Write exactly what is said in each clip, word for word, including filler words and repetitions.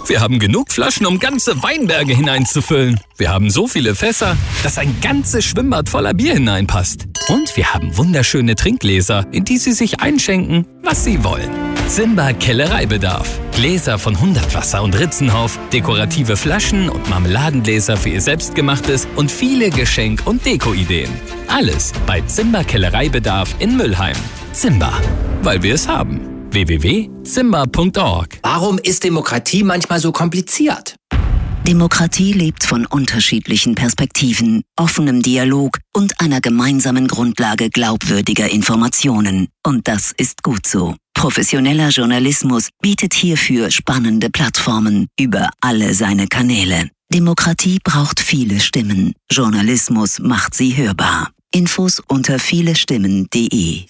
Wir haben genug Flaschen, um ganze Weinberge hineinzufüllen. Wir haben so viele Fässer, dass ein ganzes Schwimmbad voller Bier hineinpasst. Und wir haben wunderschöne Trinkgläser, in die Sie sich einschenken, was Sie wollen. Zimba Kellereibedarf. Gläser von Hundertwasser und Ritzenhof, dekorative Flaschen und Marmeladengläser für Ihr Selbstgemachtes und viele Geschenk- und Deko-Ideen. Alles bei Zimba Kellereibedarf in Müllheim. Zimba, weil wir es haben. w w w punkt zimba punkt org. Warum ist Demokratie manchmal so kompliziert? Demokratie lebt von unterschiedlichen Perspektiven, offenem Dialog und einer gemeinsamen Grundlage glaubwürdiger Informationen. Und das ist gut so. Professioneller Journalismus bietet hierfür spannende Plattformen über alle seine Kanäle. Demokratie braucht viele Stimmen. Journalismus macht sie hörbar. Infos unter vielestimmen punkt de.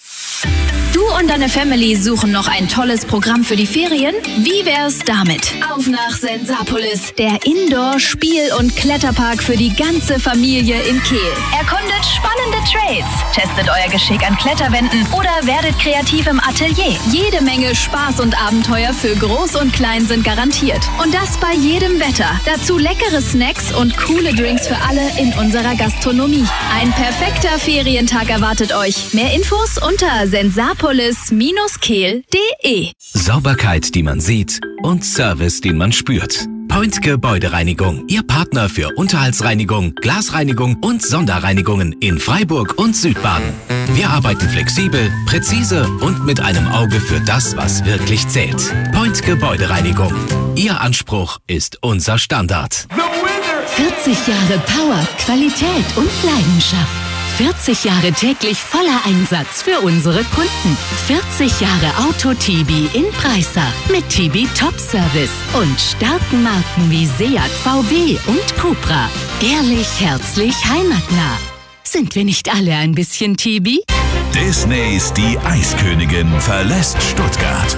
Du und deine Family suchen noch ein tolles Programm für die Ferien? Wie wär's damit? Auf nach Sensapolis, der Indoor-Spiel- und Kletterpark für die ganze Familie in Kehl. Erkundet spannende Trails, testet euer Geschick an Kletterwänden oder werdet kreativ im Atelier. Jede Menge Spaß und Abenteuer für Groß und Klein sind garantiert. Und das bei jedem Wetter. Dazu leckere Snacks und coole Drinks für alle in unserer Gastronomie. Ein perfekter Ferientag erwartet euch. Mehr Infos unter sensapolis Bindestrich kehl punkt de. Sauberkeit, die man sieht und Service, den man spürt. Point Gebäudereinigung, Ihr Partner für Unterhaltsreinigung, Glasreinigung und Sonderreinigungen in Freiburg und Südbaden. Wir arbeiten flexibel, präzise und mit einem Auge für das, was wirklich zählt. Point Gebäudereinigung. Ihr Anspruch ist unser Standard. vierzig Jahre Power, Qualität und Leidenschaft. vierzig Jahre täglich voller Einsatz für unsere Kunden. vierzig Jahre Auto-Tibi in Breisach mit Tibi Top Service und starken Marken wie Seat, V W und Cupra. Ehrlich, herzlich, heimatnah. Sind wir nicht alle ein bisschen Tibi? Disneys Die Eiskönigin verlässt Stuttgart.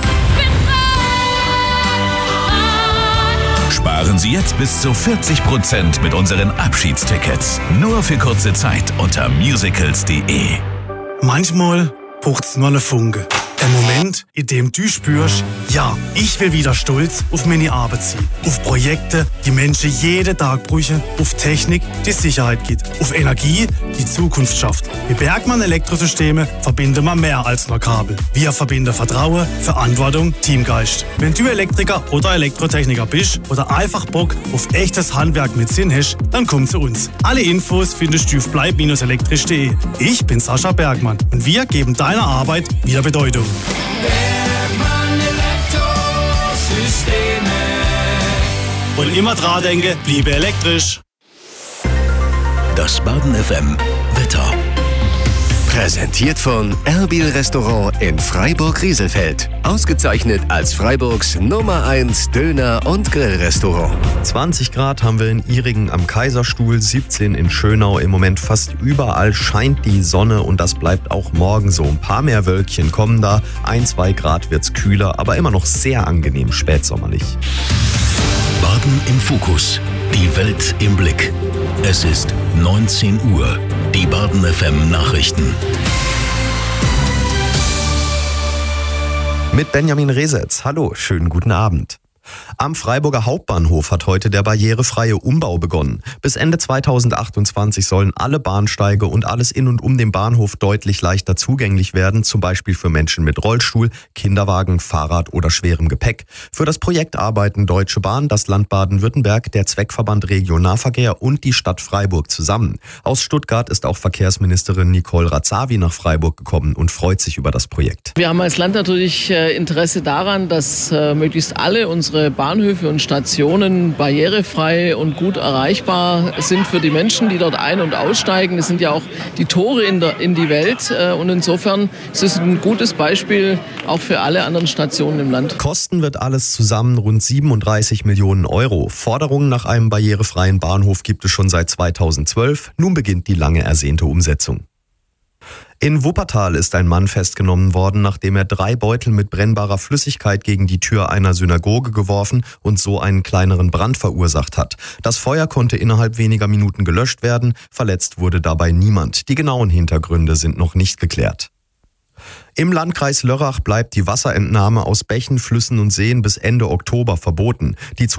Sparen Sie jetzt bis zu vierzig Prozent mit unseren Abschiedstickets. Nur für kurze Zeit unter musicals punkt de. Manchmal braucht's nur eine Funke. Ein Moment, in dem du spürst, ja, ich will wieder stolz auf meine Arbeit sein. Auf Projekte, die Menschen jeden Tag brauchen. Auf Technik, die Sicherheit gibt. Auf Energie, die Zukunft schafft. Mit Bergmann Elektrosysteme verbinden wir mehr als nur Kabel. Wir verbinden Vertrauen, Verantwortung, Teamgeist. Wenn du Elektriker oder Elektrotechniker bist oder einfach Bock auf echtes Handwerk mit Sinn hast, dann komm zu uns. Alle Infos findest du auf bleib elektrisch punkt de. Ich bin Sascha Bergmann und wir geben deiner Arbeit wieder Bedeutung. Bergmann Elektrosysteme. Und immer dran denken, bliebe elektrisch. Das Baden F M Wetter. Präsentiert von Erbil Restaurant in Freiburg-Rieselfeld. Ausgezeichnet als Freiburgs Nummer eins Döner- und Grillrestaurant. zwanzig Grad haben wir in Ihringen am Kaiserstuhl, siebzehn in Schönau. Im Moment fast überall scheint die Sonne und das bleibt auch morgen so. Ein paar mehr Wölkchen kommen da. Ein, zwei Grad wird's kühler, aber immer noch sehr angenehm spätsommerlich. Baden im Fokus. Die Welt im Blick. Es ist neunzehn Uhr. Die Baden F M Nachrichten. Mit Benjamin Resetz. Hallo, schönen guten Abend. Am Freiburger Hauptbahnhof hat heute der barrierefreie Umbau begonnen. Bis Ende zweitausendachtundzwanzig sollen alle Bahnsteige und alles in und um den Bahnhof deutlich leichter zugänglich werden, zum Beispiel für Menschen mit Rollstuhl, Kinderwagen, Fahrrad oder schwerem Gepäck. Für das Projekt arbeiten Deutsche Bahn, das Land Baden-Württemberg, der Zweckverband Regionalverkehr und die Stadt Freiburg zusammen. Aus Stuttgart ist auch Verkehrsministerin Nicole Razavi nach Freiburg gekommen und freut sich über das Projekt. Wir haben als Land natürlich Interesse daran, dass möglichst alle unsere Bahnhöfe und Stationen barrierefrei und gut erreichbar sind für die Menschen, die dort ein- und aussteigen. Das sind ja auch die Tore in, der, in die Welt und insofern ist es ein gutes Beispiel auch für alle anderen Stationen im Land. Kosten wird alles zusammen rund siebenunddreißig Millionen Euro. Forderungen nach einem barrierefreien Bahnhof gibt es schon seit zweitausendzwölf. Nun beginnt die lange ersehnte Umsetzung. In Wuppertal ist ein Mann festgenommen worden, nachdem er drei Beutel mit brennbarer Flüssigkeit gegen die Tür einer Synagoge geworfen und so einen kleineren Brand verursacht hat. Das Feuer konnte innerhalb weniger Minuten gelöscht werden, verletzt wurde dabei niemand. Die genauen Hintergründe sind noch nicht geklärt. Im Landkreis Lörrach bleibt die Wasserentnahme aus Bächen, Flüssen und Seen bis Ende Oktober verboten. Die